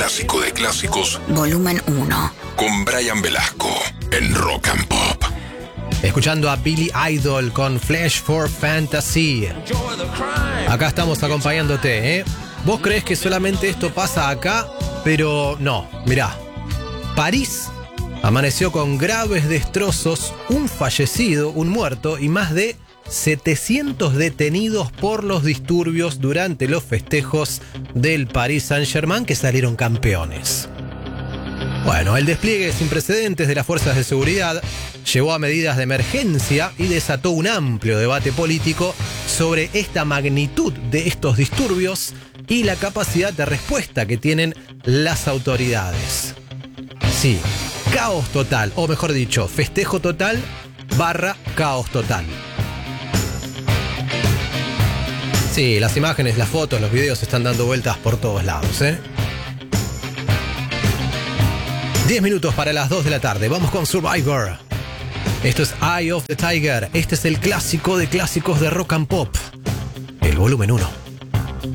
Clásico de clásicos, Volumen 1. con Brian Velasco en Rock and Pop. Escuchando a Billy Idol con Flash for Fantasy. Acá estamos acompañándote, ¿eh? Vos creés que solamente esto pasa acá, pero no. Mirá, París amaneció con graves destrozos, un fallecido, un muerto y más de 700 detenidos por los disturbios durante los festejos del Paris Saint-Germain, que salieron campeones. Bueno, el despliegue sin precedentes de las fuerzas de seguridad llevó a medidas de emergencia y desató un amplio debate político sobre esta magnitud de estos disturbios y la capacidad de respuesta que tienen las autoridades. Sí, caos total, o mejor dicho, festejo total / caos total. Sí, las imágenes, las fotos, los videos están dando vueltas por todos lados, ¿eh? 10 minutos para las 2 de la tarde. Vamos con Survivor. Esto es Eye of the Tiger. Este es el clásico de clásicos de Rock and Pop. El volumen 1.